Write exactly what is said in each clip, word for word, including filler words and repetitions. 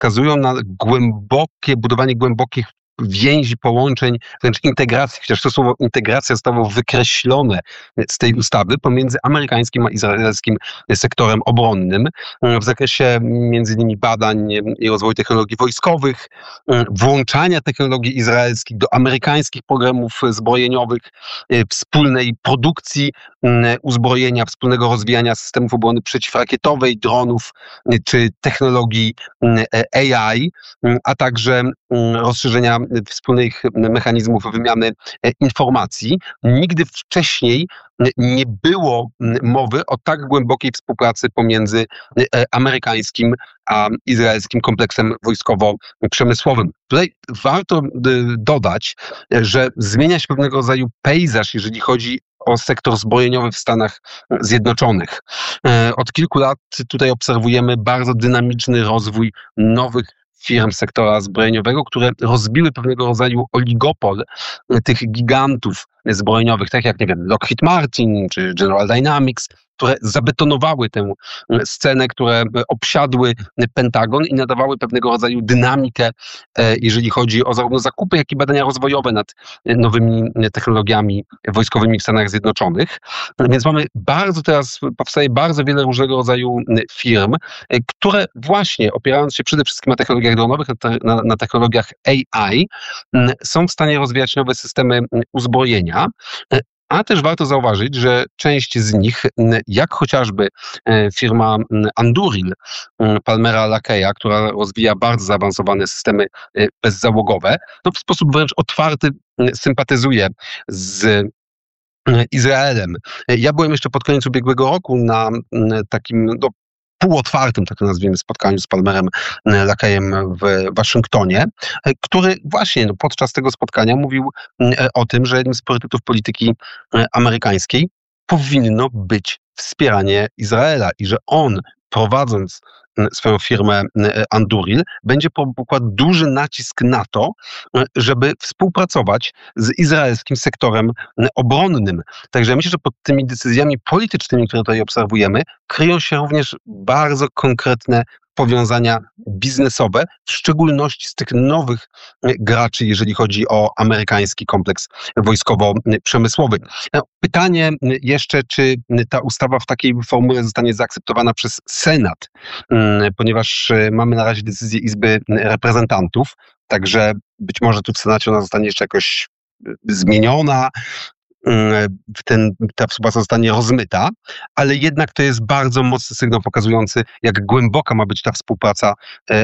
wskazują na głębokie, budowanie głębokich więzi, połączeń, wręcz integracji, chociaż to słowo integracja zostało wykreślone z tej ustawy pomiędzy amerykańskim a izraelskim sektorem obronnym w zakresie między innymi badań i rozwoju technologii wojskowych, włączania technologii izraelskich do amerykańskich programów zbrojeniowych, wspólnej produkcji uzbrojenia, wspólnego rozwijania systemów obrony przeciwrakietowej, dronów czy technologii A I, a także rozszerzenia wspólnych mechanizmów wymiany informacji. Nigdy wcześniej nie było mowy o tak głębokiej współpracy pomiędzy amerykańskim a izraelskim kompleksem wojskowo-przemysłowym. Tutaj warto dodać, że zmienia się pewnego rodzaju pejzaż, jeżeli chodzi o sektor zbrojeniowy w Stanach Zjednoczonych. Od kilku lat tutaj obserwujemy bardzo dynamiczny rozwój nowych firm sektora zbrojeniowego, które rozbiły pewnego rodzaju oligopol tych gigantów zbrojeniowych, tak jak, nie wiem, Lockheed Martin czy General Dynamics, które zabetonowały tę scenę, które obsiadły Pentagon i nadawały pewnego rodzaju dynamikę, jeżeli chodzi o zarówno zakupy, jak i badania rozwojowe nad nowymi technologiami wojskowymi w Stanach Zjednoczonych. Więc mamy bardzo teraz, powstaje bardzo wiele różnego rodzaju firm, które właśnie opierając się przede wszystkim na technologiach dronowych, na, na technologiach A I, są w stanie rozwijać nowe systemy uzbrojenia. A też warto zauważyć, że część z nich, jak chociażby firma Anduril Palmera Lakeya, która rozwija bardzo zaawansowane systemy bezzałogowe, to w sposób wręcz otwarty sympatyzuje z Izraelem. Ja byłem jeszcze pod koniec ubiegłego roku na takim no, półotwartym, tak to nazwijmy, spotkaniu z Palmerem Lakeyem w Waszyngtonie, który właśnie no, podczas tego spotkania mówił o tym, że jednym z priorytetów polityki amerykańskiej powinno być wspieranie Izraela i że on, prowadząc swoją firmę Anduril, będzie pokładał duży nacisk na to, żeby współpracować z izraelskim sektorem obronnym. Także myślę, że pod tymi decyzjami politycznymi, które tutaj obserwujemy, kryją się również bardzo konkretne powiązania biznesowe, w szczególności z tych nowych graczy, jeżeli chodzi o amerykański kompleks wojskowo-przemysłowy. Pytanie jeszcze, czy ta ustawa w takiej formule zostanie zaakceptowana przez Senat, ponieważ mamy na razie decyzję Izby Reprezentantów, także być może tu w Senacie ona zostanie jeszcze jakoś zmieniona, ten, ta współpraca zostanie rozmyta, ale jednak to jest bardzo mocny sygnał pokazujący, jak głęboka ma być ta współpraca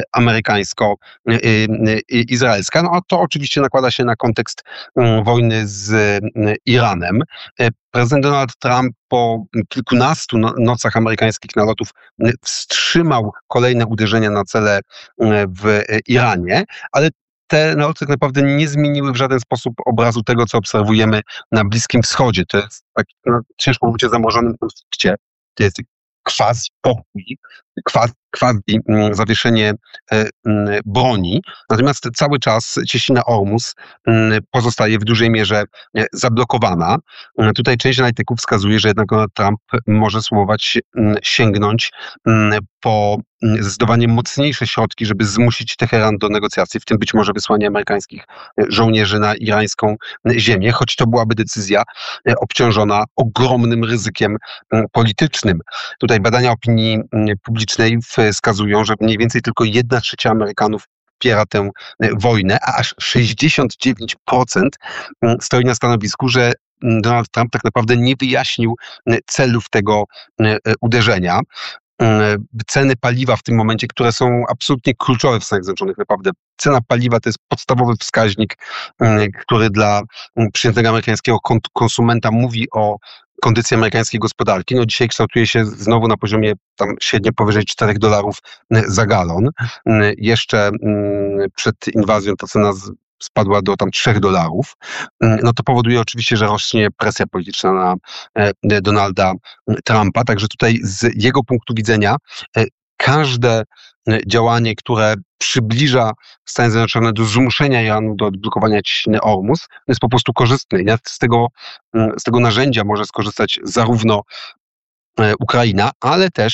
amerykańsko-izraelska. No a to oczywiście nakłada się na kontekst wojny z Iranem. Prezydent Donald Trump po kilkunastu nocach amerykańskich nalotów wstrzymał kolejne uderzenia na cele w Iranie, ale te naloty tak naprawdę nie zmieniły w żaden sposób obrazu tego, co obserwujemy na Bliskim Wschodzie. To jest taki no, ciężko mówić o zamorzonym konflikcie. To jest quasi pokój, quasi, quasi zawieszenie broni. Natomiast cały czas cieśnina Ormus pozostaje w dużej mierze zablokowana. Tutaj część analityków wskazuje, że jednak Donald Trump może spróbować sięgnąć po zdecydowanie mocniejsze środki, żeby zmusić Teheran do negocjacji, w tym być może wysłanie amerykańskich żołnierzy na irańską ziemię, choć to byłaby decyzja obciążona ogromnym ryzykiem politycznym. Tutaj badania opinii publicznej wskazują, że mniej więcej tylko jedna trzecia Amerykanów popiera tę wojnę, a aż sześćdziesiąt dziewięć procent stoi na stanowisku, że Donald Trump tak naprawdę nie wyjaśnił celów tego uderzenia. Ceny paliwa w tym momencie, które są absolutnie kluczowe w Stanach Zjednoczonych, naprawdę. Cena paliwa to jest podstawowy wskaźnik, który dla przeciętnego amerykańskiego konsumenta mówi o kondycji amerykańskiej gospodarki. No dzisiaj kształtuje się znowu na poziomie tam średnio powyżej czterech dolarów za galon. Jeszcze przed inwazją ta cena spadła do tam trzech dolarów, no to powoduje oczywiście, że rośnie presja polityczna na Donalda Trumpa. Także tutaj z jego punktu widzenia każde działanie, które przybliża Stany Zjednoczone do zmuszenia Iranu do odblokowania cieśniny Ormus, jest po prostu korzystne. I z tego, z tego narzędzia może skorzystać zarówno Ukraina, ale też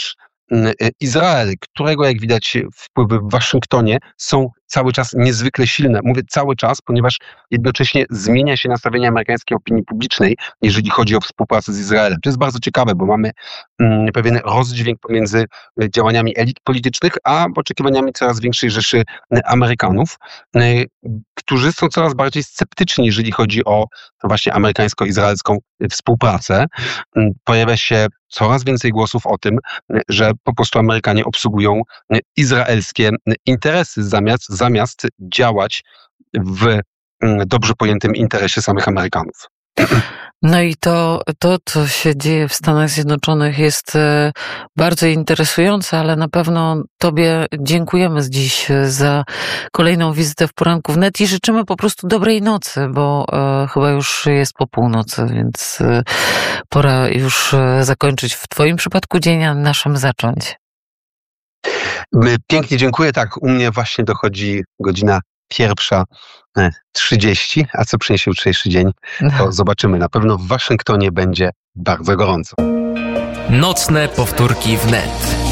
Izrael, którego jak widać wpływy w Waszyngtonie są cały czas niezwykle silne. Mówię cały czas, ponieważ jednocześnie zmienia się nastawienie amerykańskiej opinii publicznej, jeżeli chodzi o współpracę z Izraelem. To jest bardzo ciekawe, bo mamy mm, pewien rozdźwięk pomiędzy działaniami elit politycznych, a oczekiwaniami coraz większej rzeszy Amerykanów, y, którzy są coraz bardziej sceptyczni, jeżeli chodzi o właśnie amerykańsko-izraelską współpracę. Y, pojawia się coraz więcej głosów o tym, że po prostu Amerykanie obsługują izraelskie interesy zamiast, zamiast działać w dobrze pojętym interesie samych Amerykanów. No i to, to, co się dzieje w Stanach Zjednoczonych jest bardzo interesujące, ale na pewno Tobie dziękujemy dziś za kolejną wizytę w Poranku Wnet i życzymy po prostu dobrej nocy, bo e, chyba już jest po północy, więc e, pora już zakończyć w Twoim przypadku dzień, a naszym zacząć. Pięknie dziękuję. Tak, u mnie właśnie dochodzi godzina pierwsza trzydzieści, a co przyniesie jutrzejszy dzień, to zobaczymy. Na pewno w Waszyngtonie będzie bardzo gorąco. Nocne powtórki wnet.